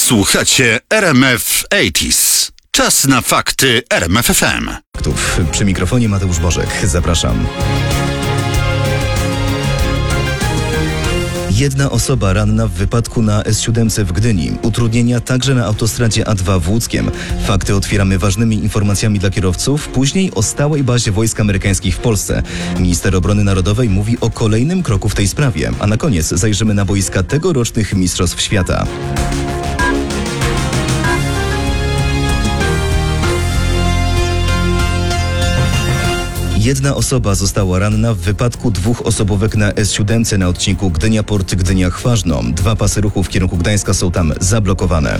Słuchacie RMF 80s. Czas na fakty RMF FM. Przy mikrofonie Mateusz Bożek. Zapraszam. Jedna osoba ranna w wypadku na S7 w Gdyni. Utrudnienia także na autostradzie A2 w Łódzkiem. Fakty otwieramy ważnymi informacjami dla kierowców. Później o stałej bazie wojsk amerykańskich w Polsce. Minister Obrony Narodowej mówi o kolejnym kroku w tej sprawie. A na koniec zajrzymy na boiska tegorocznych Mistrzostw Świata. Jedna osoba została ranna w wypadku dwóch osobówek na S7 na odcinku Gdynia-Port Gdynia-Chważno. 2 pasy ruchu w kierunku Gdańska są tam zablokowane.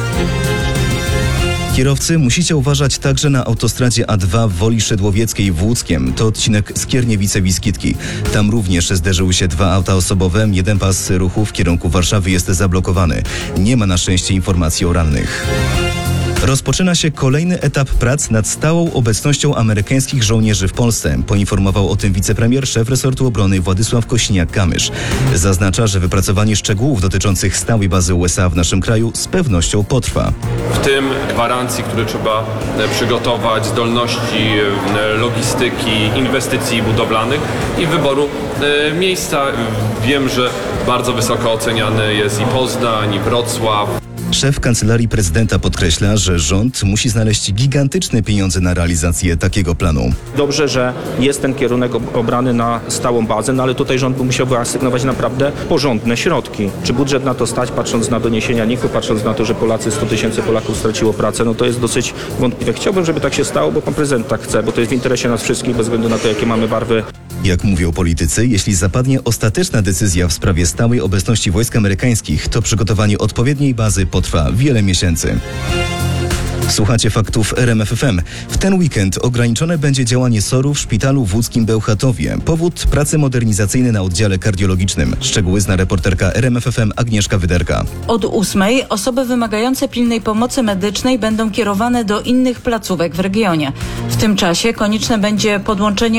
Kierowcy musicie uważać także na autostradzie A2 w Woli Szydłowieckiej w Łódzkiem. To odcinek Skierniewice-Wiskitki. Tam również zderzyły się 2 auta osobowe. 1 pas ruchu w kierunku Warszawy jest zablokowany. Nie ma na szczęście informacji o rannych. Rozpoczyna się kolejny etap prac nad stałą obecnością amerykańskich żołnierzy w Polsce. Poinformował o tym wicepremier, szef resortu obrony Władysław Kosiniak-Kamysz. Zaznacza, że wypracowanie szczegółów dotyczących stałej bazy USA w naszym kraju z pewnością potrwa. W tym gwarancji, które trzeba przygotować, zdolności logistyki, inwestycji budowlanych i wyboru miejsca. Wiem, że bardzo wysoko oceniany jest i Poznań, i Wrocław. Szef Kancelarii Prezydenta podkreśla, że rząd musi znaleźć gigantyczne pieniądze na realizację takiego planu. Dobrze, że jest ten kierunek obrany na stałą bazę, no ale tutaj rząd by musiał wyasygnować naprawdę porządne środki. Czy budżet na to stać, patrząc na doniesienia NIK-u, patrząc na to, że 100 tysięcy Polaków straciło pracę, no to jest dosyć wątpliwe. Chciałbym, żeby tak się stało, bo pan prezydent tak chce, bo to jest w interesie nas wszystkich, bez względu na to, jakie mamy barwy. Jak mówią politycy, jeśli zapadnie ostateczna decyzja w sprawie stałej obecności wojsk amerykańskich, to przygotowanie odpowiedniej bazy potrwa wiele miesięcy. Słuchacie faktów RMF FM. W ten weekend ograniczone będzie działanie SOR-u w szpitalu w łódzkim Bełchatowie. Powód: prace modernizacyjne na oddziale kardiologicznym. Szczegóły zna reporterka RMF FM Agnieszka Wyderka. Od 8 osoby wymagające pilnej pomocy medycznej będą kierowane do innych placówek w regionie. W tym czasie konieczne będzie podłączenie